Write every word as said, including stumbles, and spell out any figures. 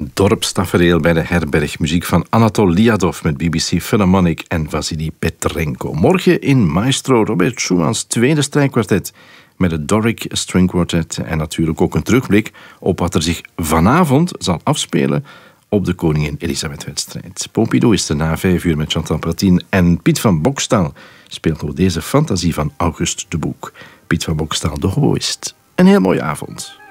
Dorpstafereel bij de herberg. Muziek van Anatol Liadov met B B C Philharmonic en Vasily Petrenko. Morgen in Maestro Robert Schumans tweede strijkkwartet met het Doric String Quartet. En natuurlijk ook een terugblik op wat er zich vanavond zal afspelen op de Koningin Elisabeth-wedstrijd. Pompidou is er na vijf uur met Chantal Pratien en Piet van Bokstel speelt nog deze fantasie van August de Boek. Piet van Bokstel, de hoboïst. Een heel mooie avond.